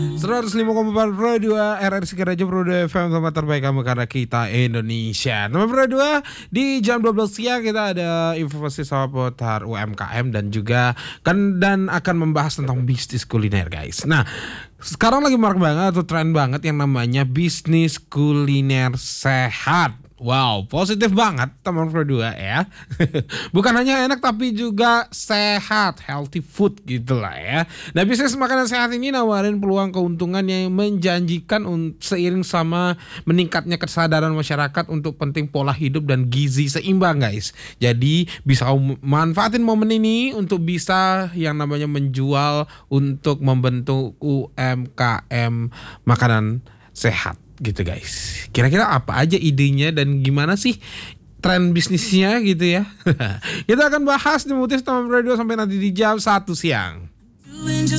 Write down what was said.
105,4 Pro 2 RRC Raja Pro 2 FM, tempat terbaik kamu karena kita Indonesia. Nomor Pro 2 di jam 12 siang kita ada informasi seputar UMKM dan juga dan akan membahas tentang bisnis kuliner, guys. Nah, sekarang lagi marak banget atau tren banget yang namanya bisnis kuliner sehat. Wow, positif banget teman Pro 2 ya. Bukan hanya enak tapi juga sehat, healthy food gitu lah ya. Nah, bisnis makanan sehat ini nawarin peluang keuntungan yang menjanjikan seiring sama meningkatnya kesadaran masyarakat untuk penting pola hidup dan gizi seimbang, guys. Jadi bisa manfaatin momen ini untuk bisa yang namanya menjual untuk membentuk UMKM makanan sehat gitu, guys. Kira-kira apa aja idenya dan gimana sih tren bisnisnya gitu ya. Kita akan bahas di Mutis Taman Radio sampai nanti di jam 1 siang.